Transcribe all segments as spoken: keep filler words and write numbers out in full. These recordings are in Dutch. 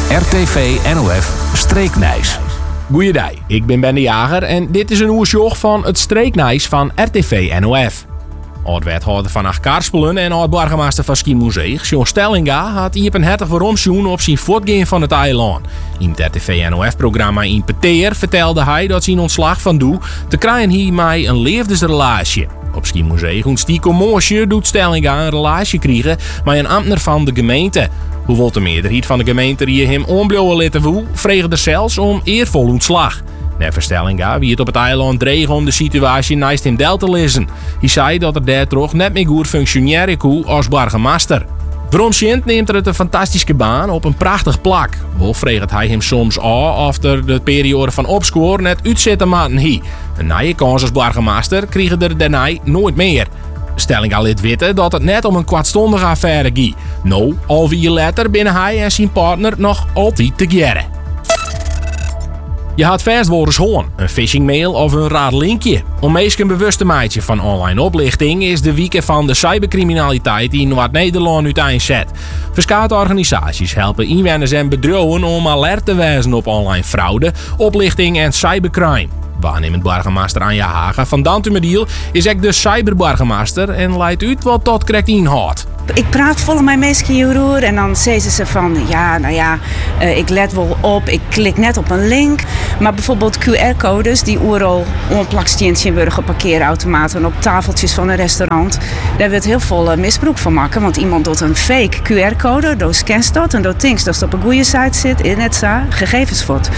R T V N O F Streeknijs. Goeiedag, ik ben Ben de Jager en dit is een oersjoch van het Streeknijs van R T V N O F. Oud-wethouder van Achterspelen en oud-burgemeester van Schiermonnikoog, John Stellinga, had iepenhertig waarom op zijn voortgaan van het eiland. In het R T V N O F-programma In Peteer vertelde hij dat zijn ontslag van Doe te krijgen hiermee een liefdesrelatie. Op Schiermonnikoog en Stiekommoosje doet Stellinga een relatie krijgen met een ambtenaar van de gemeente. Hoewel de meerderheid van de gemeente die hem onblouwen laten woe, vregen er zelfs om eervol ontslag. Never Stellinga wie het op het eiland dreig om de situatie naast hem del te lezen. Hij zei dat er daar toch net meer goed functioneren kon als burgemeester. Waarom Sint neemt er het een fantastische baan op een prachtig plak. Wel vreegt hij hem soms af of er de periode van opscoor net uitzetten maten hij. Een nieuwe kans als burgemeester kregen er daarna nooit meer. Stellinga liet weten dat het net om een kwartstondige affaire ging. Nou, al vier later binnen hij en zijn partner nog altijd te gerren. Je had vast wel eens hoorn, een phishingmail of een raar linkje. Om meestal bewust te maken van online oplichting is de week van de cybercriminaliteit die in Noord-Nederland uiteen zet. Verschillende organisaties helpen inwoners en bedrijven om alert te wijzen op online fraude, oplichting en cybercrime. Waarnemend burgemeester Anja Haga van Dantumediel is ook de cyberburgemeester en leidt uit wat dat correct inhoudt. Ik praat volgens mij meestal hierover en dan zeggen ze van ja, nou ja, uh, ik let wel op, ik klik net op een link. Maar bijvoorbeeld Q R-codes die overal onplaksteentje worden op parkeerautomaten en op tafeltjes van een restaurant. Daar wordt heel veel uh, misbruik van maken, want iemand doet een fake Q R-code, door scans dat en door denkt dat het op een goede site zit, in het za, gegevens wordt.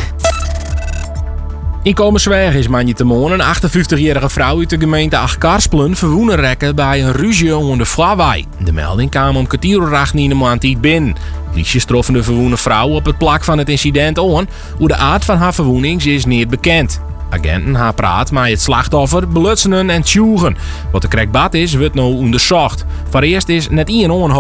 In Kommersweg is Manjetemoon een achtenvijftigjarige vrouw uit de gemeente Achterspelen verwoenen rekken bij een ruzie onder de Vlawij. De melding kwam om kwartier in de maand niet binnen. Politie troffen de verwoende vrouw op het plak van het incident aan. Hoe de aard van haar verwoening is niet bekend. Agenten haar praat met het slachtoffer, belutsenen en tjoegen. Wat de correct bad is, wordt nou onderzocht. Voor eerst is net één onhoofd